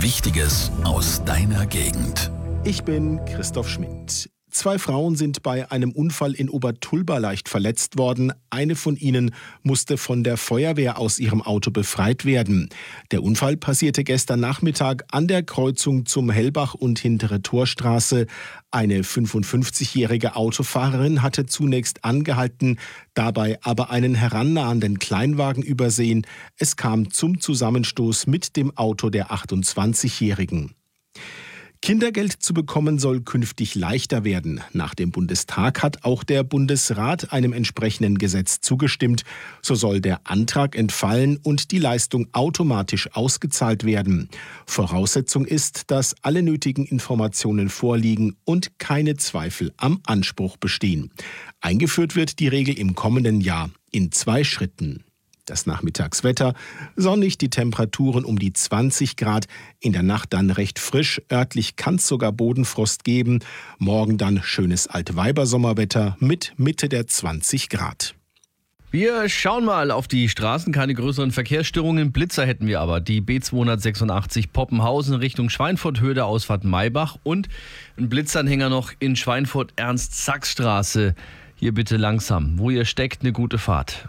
Wichtiges aus deiner Gegend. Ich bin Christoph Schmidt. 2 Frauen sind bei einem Unfall in Obertulba leicht verletzt worden. Eine von ihnen musste von der Feuerwehr aus ihrem Auto befreit werden. Der Unfall passierte gestern Nachmittag an der Kreuzung zum Hellbach und Hintere Torstraße. Eine 55-jährige Autofahrerin hatte zunächst angehalten, dabei aber einen herannahenden Kleinwagen übersehen. Es kam zum Zusammenstoß mit dem Auto der 28-jährigen. Kindergeld zu bekommen soll künftig leichter werden. Nach dem Bundestag hat auch der Bundesrat einem entsprechenden Gesetz zugestimmt. So soll der Antrag entfallen und die Leistung automatisch ausgezahlt werden. Voraussetzung ist, dass alle nötigen Informationen vorliegen und keine Zweifel am Anspruch bestehen. Eingeführt wird die Regel im kommenden Jahr in 2 Schritten. Das Nachmittagswetter, sonnig, die Temperaturen um die 20 Grad, in der Nacht dann recht frisch, örtlich kann es sogar Bodenfrost geben, morgen dann schönes Altweibersommerwetter mit Mitte der 20 Grad. Wir schauen mal auf die Straßen, keine größeren Verkehrsstörungen, Blitzer hätten wir aber, die B286 Poppenhausen Richtung Schweinfurt, Höhe der Ausfahrt Maybach und ein Blitzanhänger noch in Schweinfurt Ernst-Sachs-Straße. Hier bitte langsam, wo ihr steckt, eine gute Fahrt.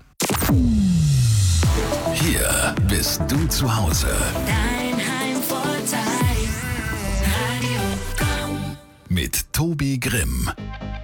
Hier bist du zu Hause. Dein Heimvorteil, Radio Komm. Mit Tobi Grimm.